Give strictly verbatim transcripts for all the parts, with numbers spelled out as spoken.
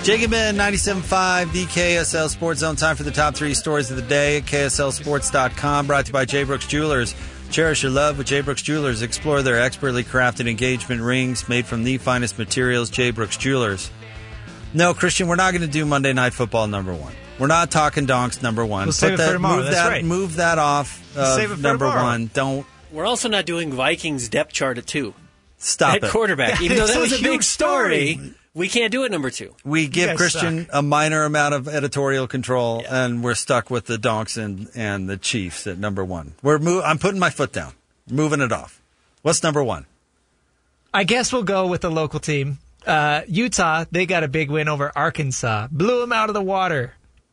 Jacob in ninety-seven point five, the K S L Sports Zone. Time for the top three stories of the day at K S L sports dot com. Brought to you by J. Brooks Jewelers. Cherish your love with J. Brooks Jewelers. Explore their expertly crafted engagement rings made from the finest materials. J. Brooks Jewelers. No, Christian, we're not going to do Monday Night Football number one. We're not talking donks number one. We'll save it that, for tomorrow. Move That's that, right. Move that off of Save it for number tomorrow. one. Don't We're also not doing Vikings depth chart at two. stop At it. quarterback. Even though that was a It's a big huge story, story. we can't do it number two. We give guys Christian suck. a minor amount of editorial control, Yeah. and we're stuck with the donks and, and the Chiefs at number one. We're move, I'm putting my foot down, moving it off. What's number one? I guess we'll go with the local team. Uh, Utah, they got a big win over Arkansas. Blew them out of the water.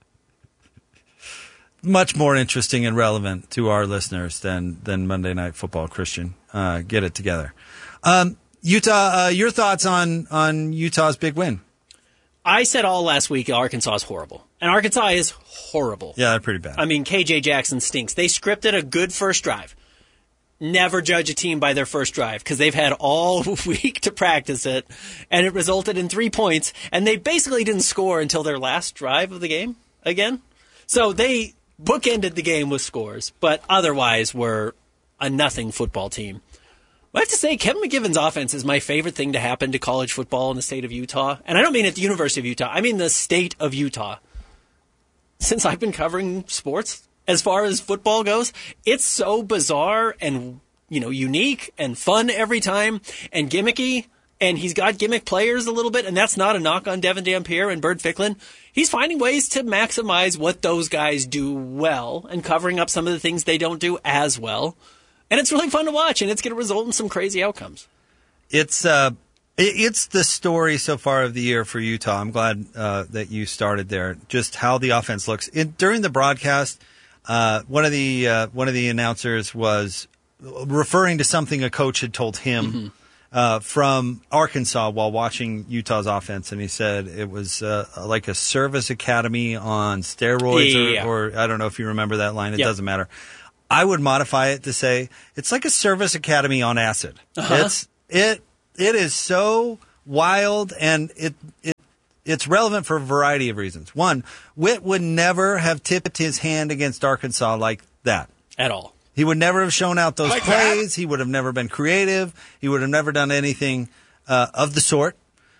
Much more interesting and relevant to our listeners than than Monday Night Football. Christian, uh, get it together. Um, Utah, uh, your thoughts on on Utah's big win? I said all last week Arkansas is horrible. And Arkansas is horrible. Yeah, they're pretty bad. I mean, K J Jackson stinks. They scripted a good first drive. Never judge a team by their first drive because they've had all week to practice it, and it resulted in three points, and they basically didn't score until their last drive of the game again. So they bookended the game with scores, but otherwise were a nothing football team. I have to say, Kevin McGivens' offense is my favorite thing to happen to college football in the state of Utah. And I don't mean at the University of Utah. I mean the state of Utah. Since I've been covering sports, as far as football goes, it's so bizarre and, you know, unique and fun every time and gimmicky. And he's got gimmick players a little bit, and that's not a knock on Devin Dampier and Bird Ficklin. He's finding ways to maximize what those guys do well and covering up some of the things they don't do as well. And it's really fun to watch, and it's going to result in some crazy outcomes. It's uh, it- it's the story so far of the year for Utah. I'm glad uh, that you started there. Just how the offense looks it, during the broadcast. Uh, one of the uh, one of the announcers was referring to something a coach had told him Mm-hmm. uh, from Arkansas while watching Utah's offense, and he said it was uh, like a service academy on steroids, Yeah. or, or I don't know if you remember that line. It Yep. doesn't matter. I would modify it to say it's like a service academy on acid. Uh-huh. It's it it is so wild, and it it it's relevant for a variety of reasons. One, Witt would never have tipped his hand against Arkansas like that. At all. He would never have shown out those Like plays. He would have never been creative. He would have never done anything uh, of the sort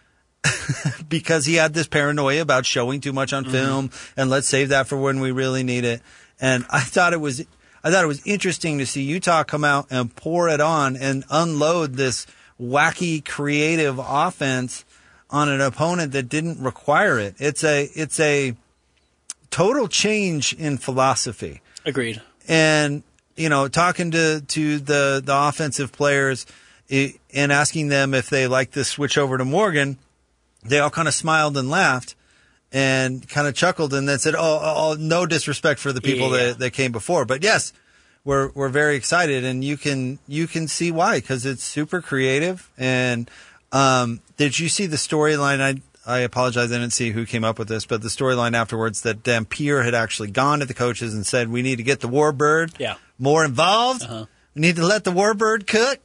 because he had this paranoia about showing too much on Mm-hmm. film and let's save that for when we really need it. And I thought it was I thought it was interesting to see Utah come out and pour it on and unload this wacky creative offense on an opponent that didn't require it. It's a it's a total change in philosophy. Agreed. And you know, talking to, to the, the offensive players i- and asking them if they like this switch over to Morgan, they all kind of smiled and laughed and kind of chuckled and then said, oh, oh no disrespect for the people Yeah. that, that came before. But yes, we're, we're very excited, and you can, you can see why, because it's super creative. And, um, did you see the storyline? I, I apologize, I didn't see who came up with this, but the storyline afterwards that Dampier had actually gone to the coaches and said, we need to get the Warbird Yeah. more involved. Uh-huh. We need to let the Warbird cook.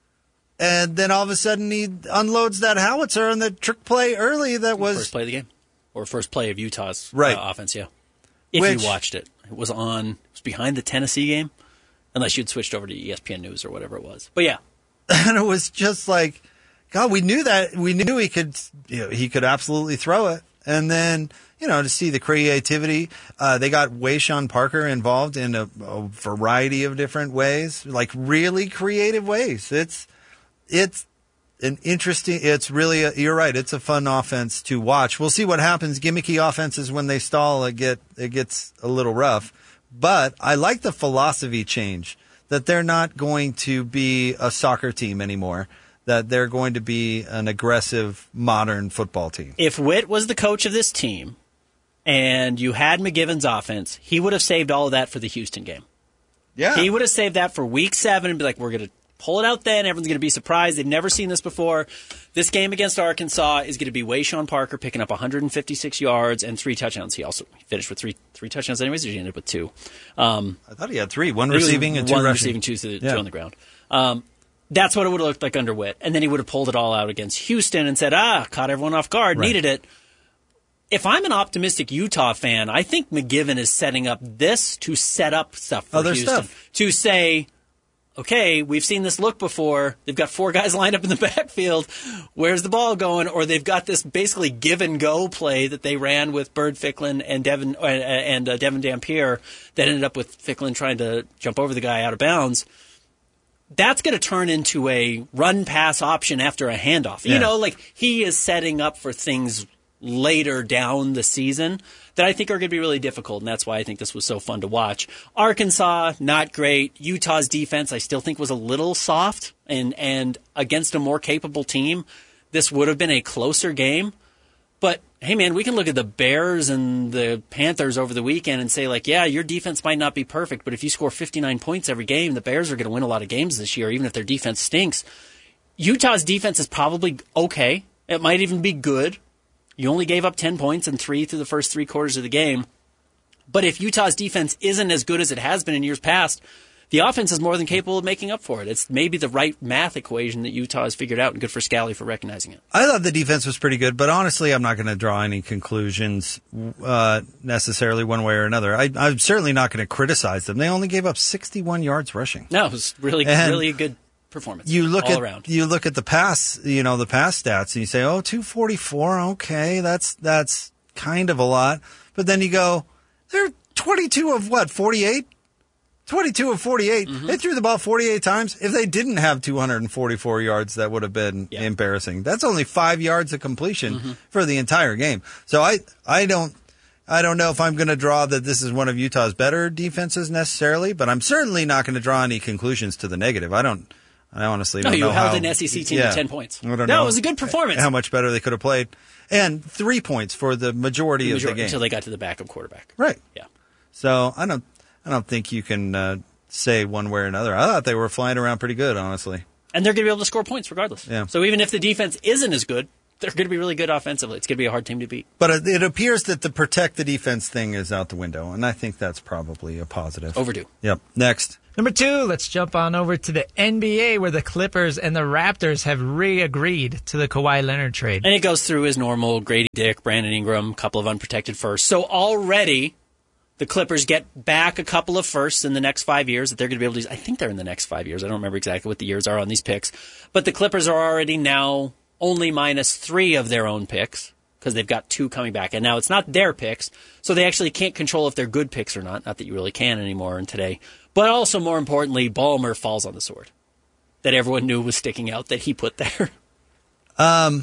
And then all of a sudden he unloads that howitzer on the trick play early that was First play of the game. Or first play of Utah's Right. uh, offense, yeah. If Which- you watched it. It was on, it was behind the Tennessee game. Unless you'd switched over to E S P N News or whatever it was. But yeah. and it was just like, God, we knew that. We knew he could, you know, he could absolutely throw it. And then, you know, to see the creativity, uh, they got Wayshawn Parker involved in a, a variety of different ways, like really creative ways. It's, it's an interesting, it's really, a, you're right. It's a fun offense to watch. We'll see what happens. Gimmicky offenses, when they stall, it get, it gets a little rough, but I like the philosophy change that they're not going to be a soccer team anymore. That they're going to be an aggressive, modern football team. If Witt was the coach of this team and you had McGivens' offense, he would have saved all of that for the Houston game. Yeah. He would have saved that for week seven and be like, we're going to pull it out then. Everyone's going to be surprised. They've never seen this before. This game against Arkansas is going to be Wayshawn Parker picking up one hundred fifty-six yards and three touchdowns. He also finished with three three touchdowns anyways, or he ended up with two. Um, I thought he had three. One I think it was receiving and two one rushing. receiving, two, two Yeah. on the ground. Um, that's what it would have looked like under Witt. And then he would have pulled it all out against Houston and said, ah, caught everyone off guard, Right. needed it. if I'm an optimistic Utah fan, I think McGiven is setting up this to set up stuff for Other Houston. stuff. To say, okay, we've seen this look before. They've got four guys lined up in the backfield. Where's the ball going? Or they've got this basically give and go play that they ran with Bird Ficklin and Devin uh, and uh, Devin Dampier that ended up with Ficklin trying to jump over the guy out of bounds. That's going to turn into a run-pass option after a handoff. Yeah. You know, like he is setting up for things later down the season that I think are going to be really difficult, and that's why I think this was so fun to watch. Arkansas, not great. Utah's defense, I still think, was a little soft, and, and against a more capable team, this would have been a closer game. But, hey, man, we can look at the Bears and the Panthers over the weekend and say, like, yeah, your defense might not be perfect, but if you score fifty-nine points every game, the Bears are going to win a lot of games this year, even if their defense stinks. Utah's defense is probably okay. It might even be good. You only gave up ten points and three through the first three quarters of the game. But if Utah's defense isn't as good as it has been in years past, the offense is more than capable of making up for it. It's maybe the right math equation that Utah has figured out, and good for Scally for recognizing it. I thought the defense was pretty good, but honestly, I'm not going to draw any conclusions uh, necessarily one way or another. I, I'm certainly not going to criticize them. They only gave up sixty-one yards rushing. No, it was really, And really a good performance. You look all at around. you look at the pass, you know, the pass stats, and you say, "Oh, two forty-four, okay, that's that's kind of a lot." But then you go, "They're twenty-two of what, forty-eight? twenty-two of forty-eight. Mm-hmm. They threw the ball forty-eight times. If they didn't have two hundred forty-four yards, that would have been yeah. embarrassing. That's only five yards of completion mm-hmm. for the entire game. So I I don't I don't know if I'm going to draw that this is one of Utah's better defenses necessarily, but I'm certainly not going to draw any conclusions to the negative. I don't. I honestly don't no, you know held how, an S E C team yeah, to ten points. I don't no, know it was a good performance. How much better they could have played. And three points for the majority, the majority of the game. until they got to the backup quarterback. Right. Yeah. So I don't I don't think you can uh, say one way or another. I thought they were flying around pretty good, honestly. And they're going to be able to score points regardless. Yeah. So even if the defense isn't as good, they're going to be really good offensively. It's going to be a hard team to beat. But it, it appears that the protect the defense thing is out the window, and I think that's probably a positive. Overdue. Yep. Next. Number two, let's jump on over to the N B A, where the Clippers and the Raptors have re-agreed to the Kawhi Leonard trade. And it goes through as normal: Grady Dick, Brandon Ingram, couple of unprotected firsts. So already the Clippers get back a couple of firsts in the next five years that they're going to be able to use. I think they're in the next five years. I don't remember exactly what the years are on these picks. But the Clippers are already now only minus three of their own picks because they've got two coming back. And now it's not their picks, so they actually can't control if they're good picks or not. Not that you really can anymore in today. But also, more importantly, Ballmer falls on the sword that everyone knew was sticking out that he put there. Um,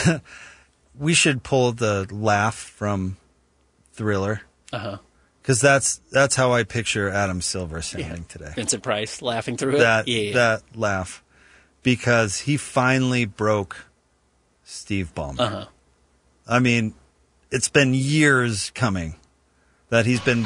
we should pull the laugh from Thriller. Uh-huh. Because that's that's how I picture Adam Silver sounding Yeah. today. Vincent Price laughing through it. That yeah, yeah. that laugh, because he finally broke Steve Ballmer. Uh-huh. I mean, it's been years coming that he's been.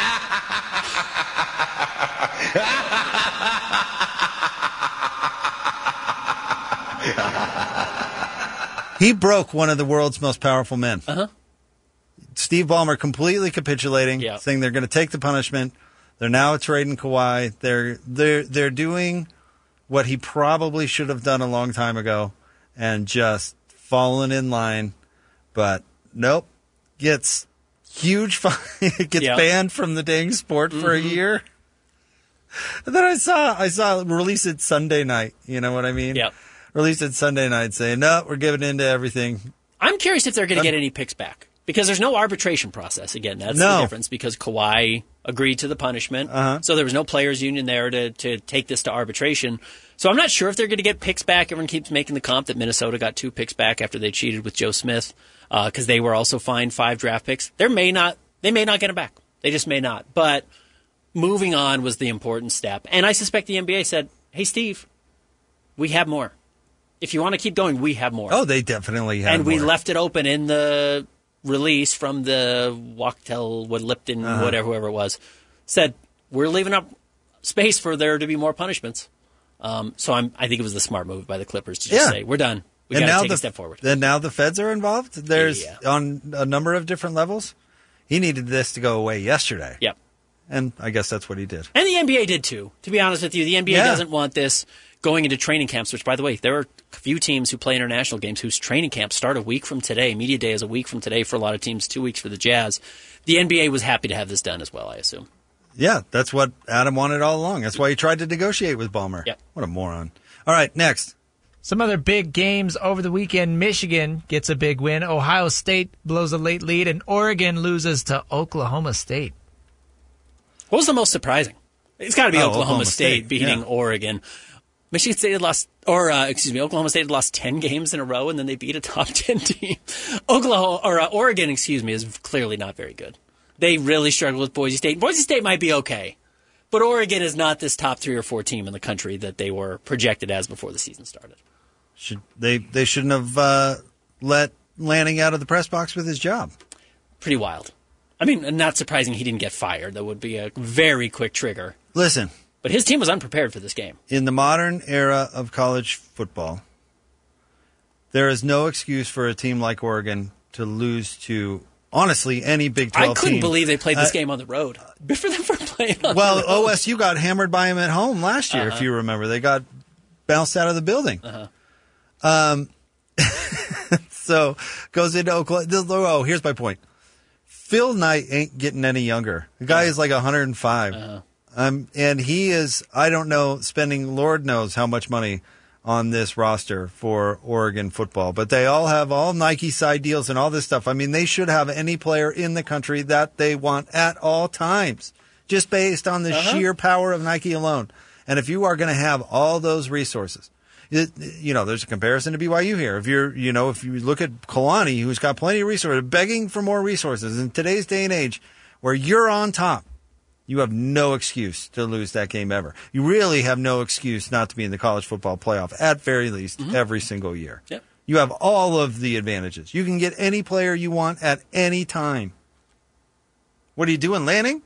He broke one of the world's most powerful men. Uh-huh. Steve Ballmer completely capitulating, Yeah. saying they're going to take the punishment. They're now trading Kawhi. They're they're they're doing what he probably should have done a long time ago, and just fallen in line. But nope, gets huge fine. Gets Yeah. banned from the dang sport for Mm-hmm. a year. And then I saw I saw release it Sunday night. You know what I mean? Yeah. Released it Sunday night, saying no, we're giving in to everything. I'm curious if they're going to get any picks back. Because there's no arbitration process. Again, that's No. the difference. Because Kawhi agreed to the punishment. Uh-huh. So there was no players' union there to, to take this to arbitration. So I'm not sure if they're going to get picks back. Everyone keeps making the comp that Minnesota got two picks back after they cheated with Joe Smith. Because uh, they were also fined five draft picks. They may not, they may not get them back. They just may not. But moving on was the important step. And I suspect the N B A said, hey, Steve, we have more. If you want to keep going, we have more. Oh, they definitely have. and we more. left it open in the release from the Wachtell, what Lipton, Uh-huh. whatever, whoever it was, said we're leaving up space for there to be more punishments. Um, so I'm, I think it was the smart move by the Clippers to just Yeah. say we're done. We and got to now take the, a step forward. Then now the feds are involved. There's Yeah. on a number of different levels. He needed this to go away yesterday. Yep. And I guess that's what he did. And the N B A did too, to be honest with you. The N B A Yeah. doesn't want this going into training camps, which, by the way, there are a few teams who play international games whose training camps start a week from today. Media day is a week from today for a lot of teams, two weeks for the Jazz. The N B A was happy to have this done as well, I assume. Yeah, that's what Adam wanted all along. That's why he tried to negotiate with Ballmer. Yep. What a moron. All right, next. Some other big games over the weekend. Michigan gets a big win. Ohio State blows a late lead, and Oregon loses to Oklahoma State. What was the most surprising? It's got to be Oh, Oklahoma, Oklahoma State, State, beating yeah. Oregon. Michigan State had lost, or uh, excuse me, Oklahoma State had lost ten games in a row, and then they beat a top ten team. Oklahoma or uh, Oregon, excuse me, is clearly not very good. They really struggled with Boise State. Boise State might be okay, but Oregon is not this top three or four team in the country that they were projected as before the season started. Should they? They shouldn't have uh, let Lanning out of the press box with his job. Pretty wild. I mean, not surprising he didn't get fired. That would be a very quick trigger. Listen, But his team was unprepared for this game. in the modern era of college football, there is no excuse for a team like Oregon to lose to, honestly, any Big twelve I couldn't team. believe they played this Uh, game on the road. Good for them for playing on Well, the road. O S U got hammered by him at home last year, Uh-huh. if you remember. They got bounced out of the building. Uh-huh. Um, so goes into Oklahoma. Oh, here's my point. Phil Knight ain't getting any younger. The guy is like one hundred five. Uh-huh. Um, and he is, I don't know, spending Lord knows how much money on this roster for Oregon football. But they all have all Nike side deals and all this stuff. I mean, they should have any player in the country that they want at all times, just based on the Uh-huh. sheer power of Nike alone. And if you are going to have all those resources, it, you know, there's a comparison to B Y U here. If you're, you know, if you look at Kalani, who's got plenty of resources, begging for more resources in today's day and age where you're on top, you have no excuse to lose that game ever. You really have no excuse not to be in the college football playoff, at very least, Mm-hmm. every single year. Yep. You have all of the advantages. You can get any player you want at any time. What are you doing, Lanning?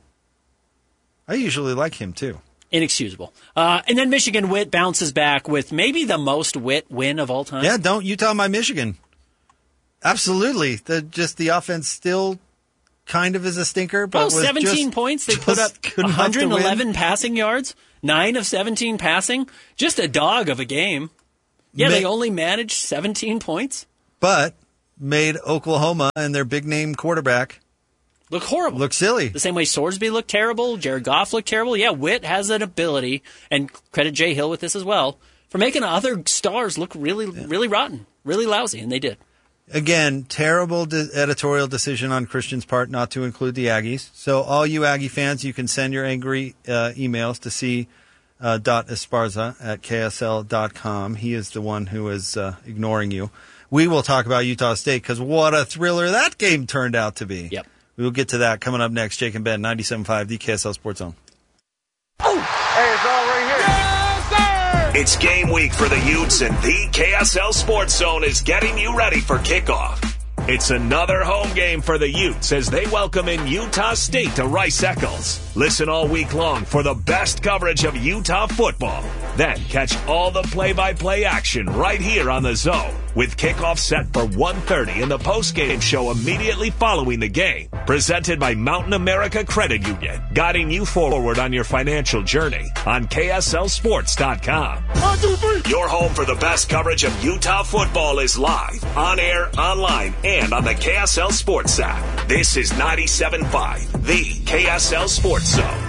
I usually like him, too. Inexcusable. Uh, and then Michigan Witt bounces back with maybe the most Witt win of all time. Yeah, don't Utah my Michigan. Absolutely. The, just the offense still kind of is a stinker. But Oh, was seventeen just- points. They put up just good one enough to hundred eleven win. passing yards, nine of seventeen passing. Just a dog of a game. Yeah, Ma- they only managed seventeen points. But made Oklahoma and their big name quarterback Look horrible. look silly. The same way Sorsby looked terrible, Jared Goff looked terrible. Yeah, Witt has an ability, and credit Jay Hill with this as well, for making other stars look really, really rotten, really lousy, and they did. Again, terrible de- editorial decision on Christian's part not to include the Aggies. So all you Aggie fans, you can send your angry uh, emails to C. Uh, dot Esparza at K S L dot com. He is the one who is uh, ignoring you. We will talk about Utah State because what a thriller that game turned out to be. Yep. We will get to that coming up next. Jake and Ben, ninety-seven point five, the K S L Sports Zone. Hey, it's all right here. Yes, sir! It's game week for the Utes, and the K S L Sports Zone is getting you ready for kickoff. It's another home game for the Utes as they welcome in Utah State to Rice Eccles. Listen all week long for the best coverage of Utah football. Then catch all the play-by-play action right here on the Zone, with kickoff set for one thirty and the post-game show immediately following the game. Presented by Mountain America Credit Union, guiding you forward on your financial journey on K S L sports dot com. One, two, three. Your home for the best coverage of Utah football is live, on air, online, and on the K S L Sports app. This is ninety-seven point five, the K S L Sports Zone.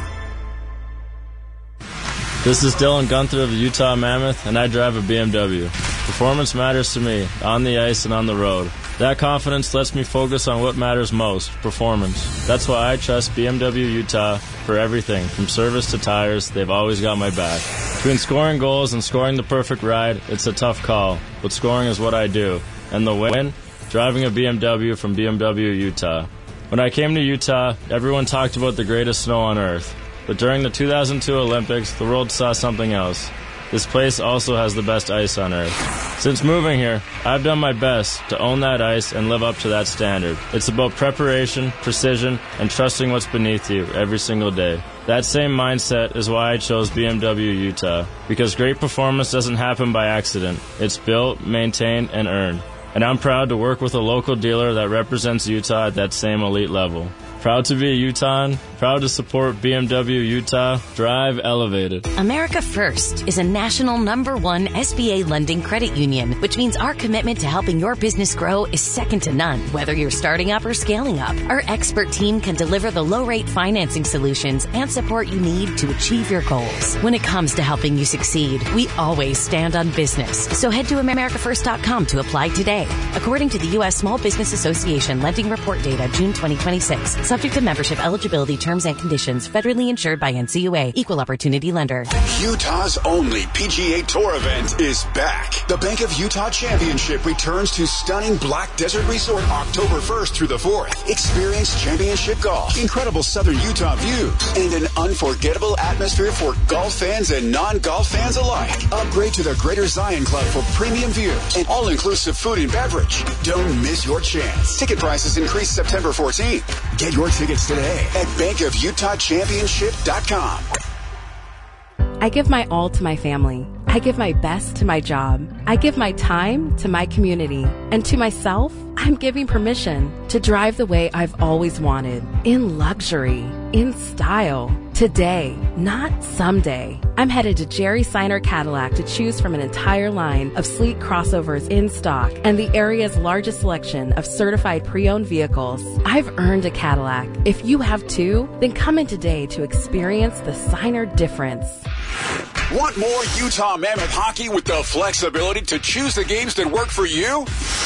This is Dylan Gunther of the Utah Mammoth, and I drive a B M W. Performance matters to me, on the ice and on the road. That confidence lets me focus on what matters most, performance. That's why I trust B M W Utah for everything, from service to tires. They've always got my back. Between scoring goals and scoring the perfect ride, it's a tough call, but scoring is what I do. And the win? Driving a B M W from B M W Utah. When I came to Utah, everyone talked about the greatest snow on earth. But during the two thousand two Olympics, the world saw something else. This place also has the best ice on earth. Since moving here, I've done my best to own that ice and live up to that standard. It's about preparation, precision, and trusting what's beneath you every single day. That same mindset is why I chose B M W Utah, because great performance doesn't happen by accident. It's built, maintained, and earned. And I'm proud to work with a local dealer that represents Utah at that same elite level. Proud to be a Utahn. Proud to support B M W Utah. Drive elevated. America First is a national number one S B A lending credit union, which means our commitment to helping your business grow is second to none. Whether you're starting up or scaling up, our expert team can deliver the low-rate financing solutions and support you need to achieve your goals. When it comes to helping you succeed, we always stand on business. So head to America First dot com to apply today. According to the U S Small Business Association Lending Report Data, June twenty twenty-six. Subject to membership eligibility, terms and conditions. Federally insured by N C U A. Equal opportunity lender. Utah's only P G A Tour event is back. The Bank of Utah Championship returns to stunning Black Desert Resort October first through the fourth. Experience championship golf, incredible southern Utah views, and an unforgettable atmosphere for golf fans and non-golf fans alike. Upgrade to the Greater Zion Club for premium views and all-inclusive food and beverage. Don't miss your chance. Ticket prices increase September fourteenth. Get your tickets today at bank of utah championship dot com. I give my all to my family. I give my best to my job. I give my time to my community. And to myself, I'm giving permission to drive the way I've always wanted. In luxury. In style. Today, not someday. I'm headed to Jerry Seiner Cadillac to choose from an entire line of sleek crossovers in stock and the area's largest selection of certified pre-owned vehicles. I've earned a Cadillac. If you have too, then come in today to experience the Seiner difference. Want more Utah Mammoth hockey with the flexibility to choose the games that work for you?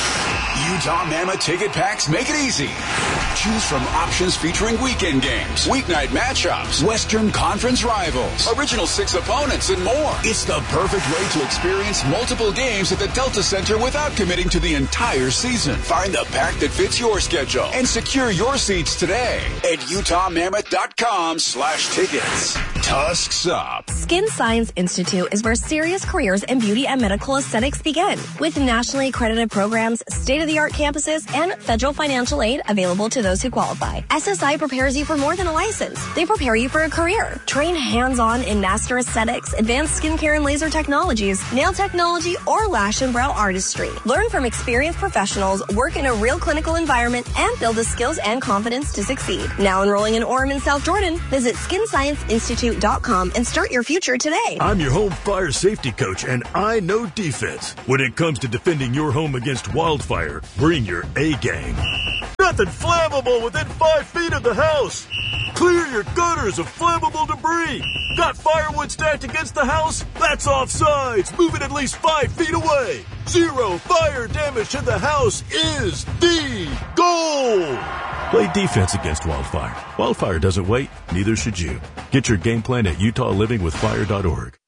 Utah Mammoth ticket packs make it easy. Choose from options featuring weekend games, weeknight matchups, Western Conference rivals, original six opponents, and more. It's the perfect way to experience multiple games at the Delta Center without committing to the entire season. Find the pack that fits your schedule and secure your seats today at utah mammoth dot com slash tickets. Tusks up. Skin Science Institute is where serious careers in beauty and medical aesthetics begin. With nationally accredited programs, state-of-the-art campuses, and federal financial aid available to those who qualify. S S I prepares you for more than a license. They prepare you for a career. Train hands-on in master aesthetics, advanced skincare and laser technologies, nail technology, or lash and brow artistry. Learn from experienced professionals, work in a real clinical environment, and build the skills and confidence to succeed. Now enrolling in Orem and South Jordan, visit skin science institute dot com and start your future today. I'm your home fire safety coach, and I know defense. When it comes to defending your home against wildfire, bring your A-game. Nothing flammable within five feet of the house. Clear your gutters of flammable debris. Got firewood stacked against the house? That's offsides. Move it at least five feet away. Zero fire damage to the house is the goal. Play defense against wildfire. Wildfire doesn't wait, neither should you. Get your game plan at utah living with fire dot org.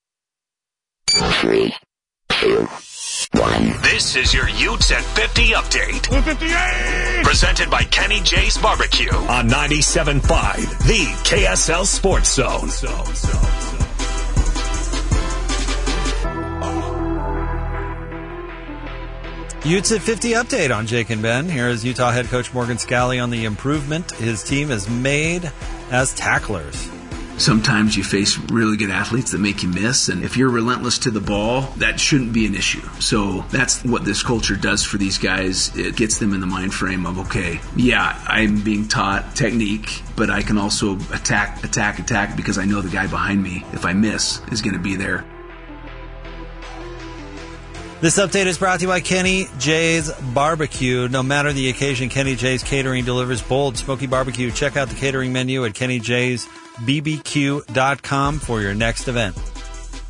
Three, two, one. This is your Utes at fifty update. one fifty-eight! Presented by Kenny J's Barbecue on ninety-seven point five, the K S L Sports Zone. So, so, so. Utes at fifty update on Jake and Ben. Here is Utah head coach Morgan Scally on the improvement his team has made as tacklers. Sometimes you face really good athletes that make you miss, and if you're relentless to the ball, that shouldn't be an issue. So that's what this culture does for these guys. It gets them in the mind frame of, okay, yeah, I'm being taught technique, but I can also attack, attack, attack because I know the guy behind me, if I miss, is going to be there. This update is brought to you by Kenny J's Barbecue. No matter the occasion, Kenny J's Catering delivers bold, smoky barbecue. Check out the catering menu at kenny j's b b q dot com for your next event.